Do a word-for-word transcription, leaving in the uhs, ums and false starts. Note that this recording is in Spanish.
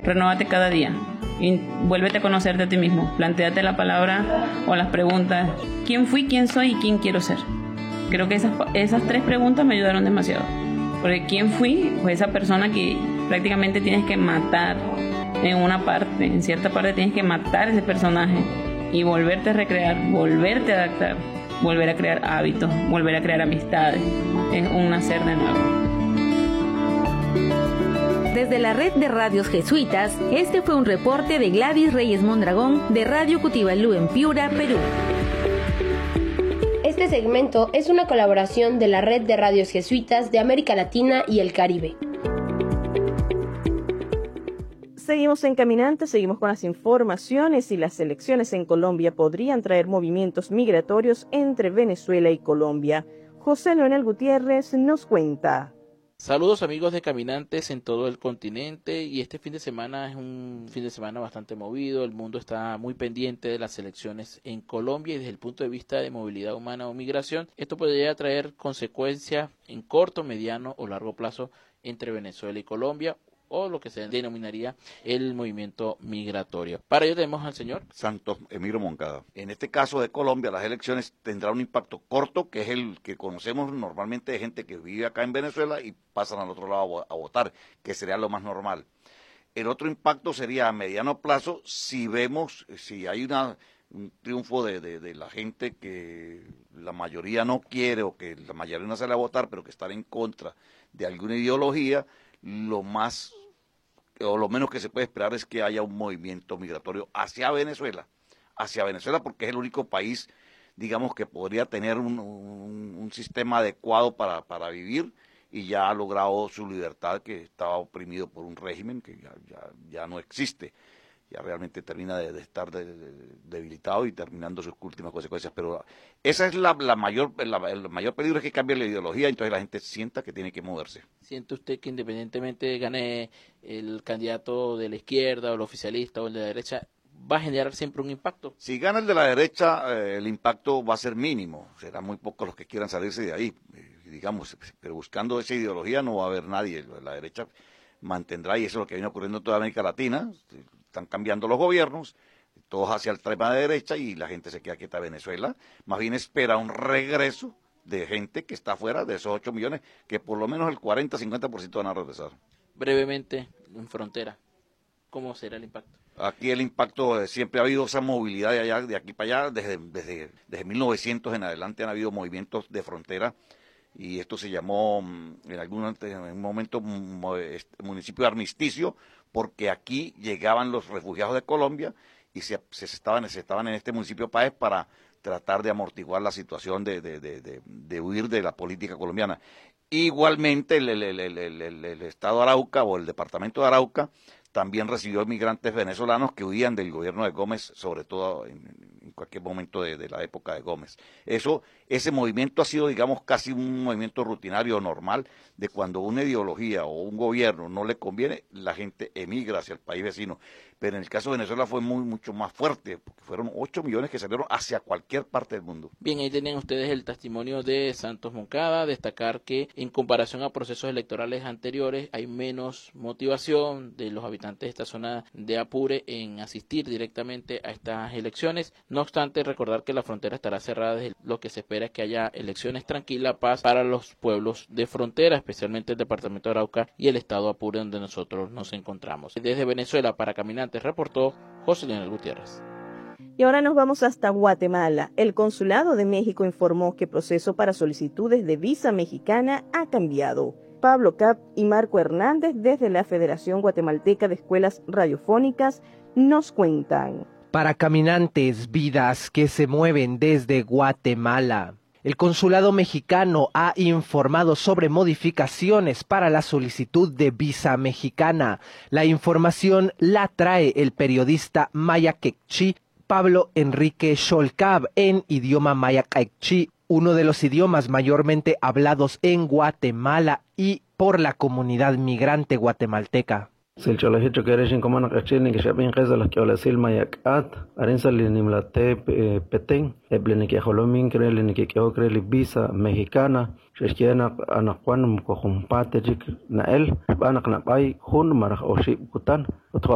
Renóvate cada día y vuélvete a conocerte a ti mismo. Plantéate la palabra o las preguntas: ¿quién fui, quién soy y quién quiero ser? Creo que esas, esas tres preguntas me ayudaron demasiado. Porque ¿quién fui? Pues esa persona que prácticamente tienes que matar en una parte, en cierta parte tienes que matar ese personaje y volverte a recrear, volverte a adaptar, volver a crear hábitos, volver a crear amistades. Es un nacer de nuevo. Desde la red de radios jesuitas, este fue un reporte de Gladys Reyes Mondragón de Radio Cutibalú en Piura, Perú. Este segmento es una colaboración de la red de radios jesuitas de América Latina y el Caribe. Seguimos en Caminante, seguimos con las informaciones y las elecciones en Colombia podrían traer movimientos migratorios entre Venezuela y Colombia. José Leonel Gutiérrez nos cuenta. Saludos amigos de Caminantes en todo el continente, y este fin de semana es un fin de semana bastante movido. El mundo está muy pendiente de las elecciones en Colombia, y desde el punto de vista de movilidad humana o migración, esto podría traer consecuencias en corto, mediano o largo plazo entre Venezuela y Colombia, o lo que se denominaría el movimiento migratorio. Para ello tenemos al señor Santos Emiro Moncada. En este caso de Colombia, las elecciones tendrán un impacto corto, que es el que conocemos normalmente de gente que vive acá en Venezuela y pasan al otro lado a votar, que sería lo más normal. El otro impacto sería a mediano plazo, si vemos, si hay una, un triunfo de, de, de la gente que la mayoría no quiere, o que la mayoría no sale a votar, pero que están en contra de alguna ideología. Lo más o lo menos que se puede esperar es que haya un movimiento migratorio hacia Venezuela, hacia Venezuela porque es el único país, digamos, que podría tener un, un, un sistema adecuado para, para vivir, y ya ha logrado su libertad, que estaba oprimido por un régimen que ya, ya, ya no existe. Ya realmente termina de, de estar de, de, debilitado y terminando sus últimas consecuencias. Pero esa es la, la mayor la, el mayor peligro, es que cambie la ideología, entonces la gente sienta que tiene que moverse. ¿Siente usted que independientemente gane el candidato de la izquierda o el oficialista o el de la derecha, va a generar siempre un impacto? Si gana el de la derecha, eh, el impacto va a ser mínimo. Serán muy pocos los que quieran salirse de ahí, eh, digamos, pero buscando esa ideología no va a haber nadie. La derecha mantendrá, y eso es lo que viene ocurriendo en toda América Latina. Están cambiando los gobiernos, todos hacia la extrema derecha, y la gente se queda quieta. Venezuela más bien espera un regreso de gente que está afuera, de esos ocho millones, que por lo menos el cuarenta a cincuenta por ciento van a regresar. Brevemente, en frontera, ¿cómo será el impacto? Aquí el impacto, eh, siempre ha habido esa movilidad de allá, de aquí para allá, desde, desde, desde mil novecientos en adelante han habido movimientos de frontera, y esto se llamó en algún en un momento municipio de armisticio, porque aquí llegaban los refugiados de Colombia y se, se, estaban, se estaban en este municipio Páez para tratar de amortiguar la situación de, de, de, de, de huir de la política colombiana. Igualmente el, el, el, el, el, el estado de Arauca, o el departamento de Arauca, también recibió inmigrantes venezolanos que huían del gobierno de Gómez, sobre todo en, en cualquier momento de, de la época de Gómez. Eso, ese movimiento ha sido, digamos, casi un movimiento rutinario normal, de cuando una ideología o un gobierno no le conviene, la gente emigra hacia el país vecino. Pero en el caso de Venezuela fue muy mucho más fuerte, porque fueron ocho millones que salieron hacia cualquier parte del mundo. Bien, ahí tenían ustedes el testimonio de Santos Moncada. Destacar que en comparación a procesos electorales anteriores hay menos motivación de los habitantes de esta zona de Apure en asistir directamente a estas elecciones. No obstante, recordar que la frontera estará cerrada. Desde lo que se espera es que haya elecciones tranquilas, paz para los pueblos de frontera, especialmente el departamento de Arauca y el estado de Apure, donde nosotros nos encontramos. Desde Venezuela para Caminantes reportó José Leonel Gutiérrez. Y ahora nos vamos hasta Guatemala. El Consulado de México informó que el proceso para solicitudes de visa mexicana ha cambiado. Pablo Cap y Marco Hernández, desde la Federación Guatemalteca de Escuelas Radiofónicas, nos cuentan. Para Caminantes, vidas que se mueven desde Guatemala. El Consulado mexicano ha informado sobre modificaciones para la solicitud de visa mexicana. La información la trae el periodista maya quechí Pablo Enrique Xolcab en idioma maya quechí, uno de los idiomas mayormente hablados en Guatemala y por la comunidad migrante guatemalteca. Silcholajito quereshin como kachilni que shapin qeza las que hola silma yakat arensa linimlate petén ebleni que holomin creleni que que creli visa mexicana sheshkiana anaquan mkojumpate jik nael banak napai hun maraj oshi kutan